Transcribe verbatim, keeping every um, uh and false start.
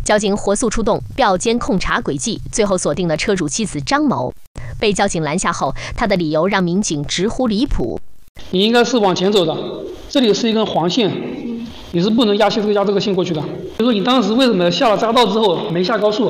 交警火速出动，调监控查轨迹，最后锁定了车主妻子张某。被交警拦下后，他的理由让民警直呼离谱。 你应该是往前走的，这里是一根黄线，你是不能压这个压这个线过去的。就说你当时为什么下了匝道之后没下高速？